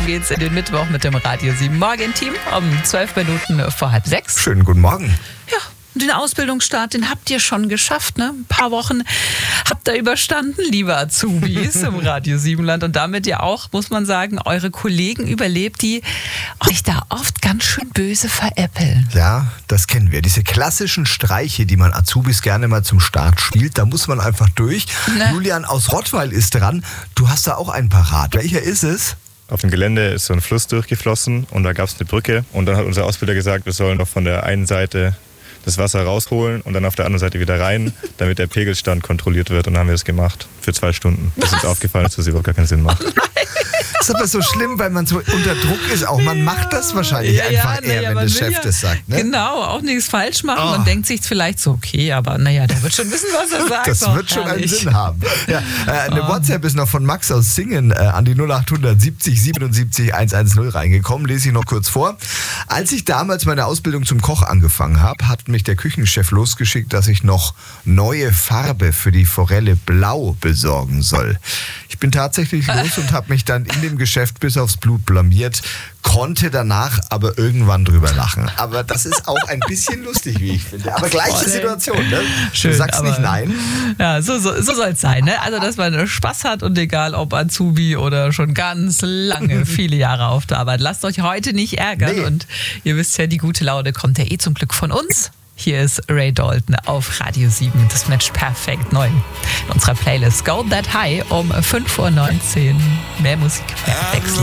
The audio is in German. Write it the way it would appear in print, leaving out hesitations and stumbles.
Langsam geht's in den Mittwoch mit dem Radio 7 Morgen-Team um 12 Minuten vor halb 6. Schönen guten Morgen. Ja, den Ausbildungsstart, den habt ihr schon geschafft, ne? Ein paar Wochen habt ihr überstanden, liebe Azubis im Radio 7-Land. Und damit ja auch, muss man sagen, eure Kollegen überlebt, die euch da oft ganz schön böse veräppeln. Ja, das kennen wir. Diese klassischen Streiche, die man Azubis gerne mal zum Start spielt, da muss man einfach durch. Ne? Julian aus Rottweil ist dran. Du hast da auch einen parat. Welcher ist es? Auf dem Gelände ist so ein Fluss durchgeflossen und da gab es eine Brücke. Und dann hat unser Ausbilder gesagt, wir sollen doch von der einen Seite das Wasser rausholen und dann auf der anderen Seite wieder rein, damit der Pegelstand kontrolliert wird. Und dann haben wir das gemacht für 2 Stunden. Das ist uns aufgefallen, dass das überhaupt gar keinen Sinn macht. Das ist aber so schlimm, weil man so unter Druck ist auch. Man macht das wahrscheinlich einfach eher, wenn der Chef das sagt. Ne? Genau, auch nichts falsch machen. Man denkt sich vielleicht so, okay, aber naja, der wird schon wissen, was er sagt. Das wird schon einen Sinn haben. Ja, eine WhatsApp ist noch von Max aus Singen an die 0800 70 77 110 reingekommen. Lese ich noch kurz vor. Als ich damals meine Ausbildung zum Koch angefangen habe, hat mich der Küchenchef losgeschickt, dass ich noch neue Farbe für die Forelle Blau besorgen soll. Ich bin tatsächlich los und habe mich dann in dem Geschäft bis aufs Blut blamiert, konnte danach aber irgendwann drüber lachen. Aber das ist auch ein bisschen lustig, wie ich finde. Aber gleiche Situation, ne? Schön, du sagst nicht nein. Ja, so soll es sein, ne? Also, dass man Spaß hat und egal ob Azubi oder schon ganz lange, viele Jahre auf der Arbeit. Lasst euch heute nicht ärgern. Nee. Und ihr wisst ja, die gute Laune kommt ja zum Glück von uns. Hier ist Ray Dalton auf Radio 7. Das matcht perfekt neu in unserer Playlist Go That High um 5:19 Uhr. Mehr Musik, mehr Wechsel.